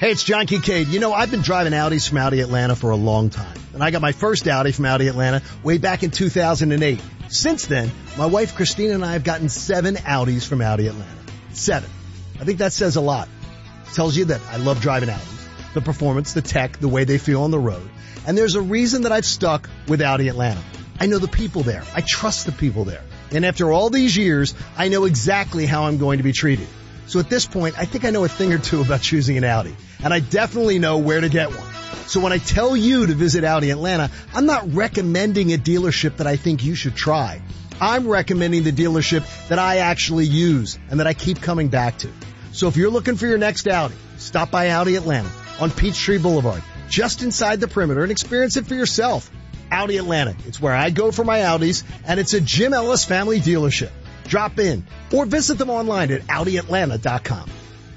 Hey, it's John Kincaid. You know, I've been driving Audis from Audi Atlanta for a long time. And I got my first Audi from Audi Atlanta way back in 2008. Since then, my wife Christina and I have gotten 7 Audis from Audi Atlanta. 7. I think that says a lot. It tells you that I love driving Audis. The performance, the tech, the way they feel on the road. And there's a reason that I've stuck with Audi Atlanta. I know the people there. I trust the people there. And after all these years, I know exactly how I'm going to be treated. So at this point, I think I know a thing or two about choosing an Audi. And I definitely know where to get one. So when I tell you to visit Audi Atlanta, I'm not recommending a dealership that I think you should try. I'm recommending the dealership that I actually use and that I keep coming back to. So if you're looking for your next Audi, stop by Audi Atlanta on Peachtree Boulevard, just inside the perimeter, and experience it for yourself. Audi Atlanta. It's where I go for my Audis, and it's a Jim Ellis family dealership. Drop in or visit them online at AudiAtlanta.com.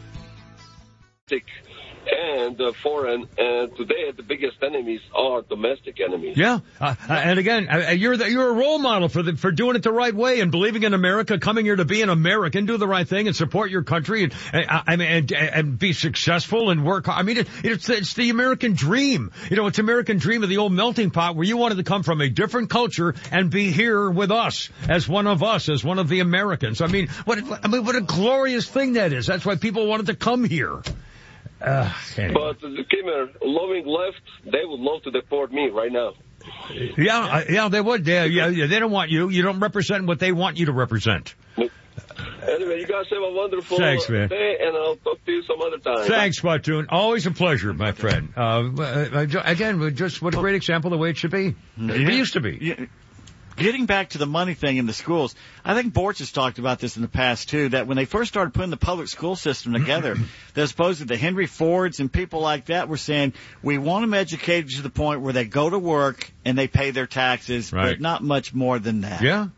And foreign, and today the biggest enemies are domestic enemies. Yeah, and again, you're a role model for doing it the right way and believing in America, coming here to be an American, do the right thing and support your country and be successful and work hard. I mean, it's the American dream. You know, it's American dream of the old melting pot where you wanted to come from a different culture and be here with us, as one of the Americans. I mean, what a glorious thing that is. That's why people wanted to come here. Anyway. But Kimmer, loving left, they would love to deport me right now. Yeah, they would. Yeah, they don't want you. You don't represent what they want you to represent. Anyway, you guys have a wonderful day, and I'll talk to you some other time. Thanks, Spatoon. Always a pleasure, my friend. Again, just what a great example of the way it should be. It used to be. Yeah. Getting back to the money thing in the schools, I think Borch has talked about this in the past, too, that when they first started putting the public school system together, they're supposed to the Henry Fords and people like that were saying, we want them educated to the point where they go to work and they pay their taxes, right, but not much more than that. Yeah.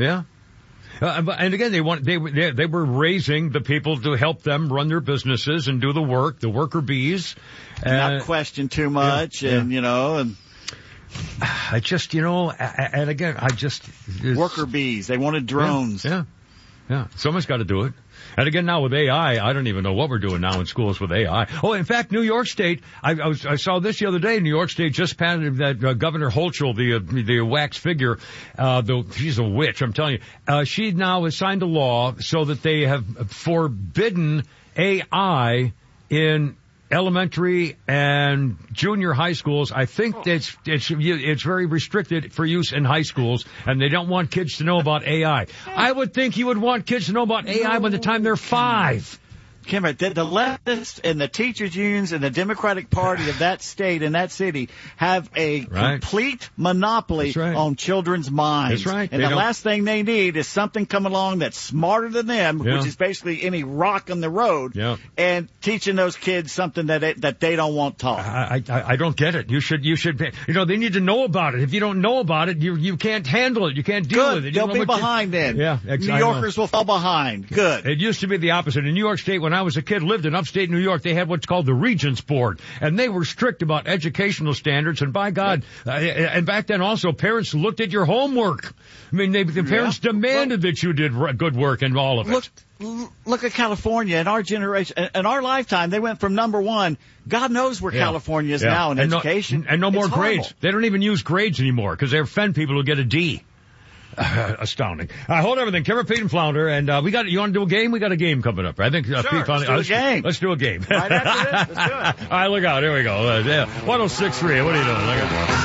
And again, they were raising the people to help them run their businesses and do the work, the worker bees. Not question too much, and, you know, and... I just, you know, and again, worker bees. They wanted drones. Yeah. Someone's got to do it. And again, now with AI, I don't even know what we're doing now in schools with AI. Oh, in fact, New York State, I saw this the other day. New York State just passed that Governor Hochul, the wax figure, she's a witch, I'm telling you. She now has signed a law so that they have forbidden AI in elementary and junior high schools. I think it's very restricted for use in high schools, and they don't want kids to know about AI. I would think you would want kids to know about AI by the time they're 5. Kimmer, the leftists and the teachers unions and the Democratic Party of that state and that city have a complete monopoly on children's minds. That's right. And the last thing they need is something coming along that's smarter than them, which is basically any rock on the road, and teaching those kids something that they don't want taught. I don't get it. You should, you know, they need to know about it. If you don't know about it, you can't handle it. You can't deal with it. They'll be behind then. Yeah, exactly. New Yorkers will fall behind. Good. It used to be the opposite. In New York State, when I was a kid, lived in upstate New York, they had what's called the Regents Board, and they were strict about educational standards, and by God, and back then also, parents looked at your homework. I mean, the parents demanded that you did good work and all of it. Look at California. In our generation, in our lifetime, they went from number 1. God knows where California is now in education. No more grades. They don't even use grades anymore because they offend people who get a D. Astounding. Hold everything. Kimmer, Pete, and Flounder. And you want to do a game? We got a game coming up. I think Pete finally. Let's do a game. Right after this, let's do it. All right, look out. Here we go. 106.3. What are you doing? Look at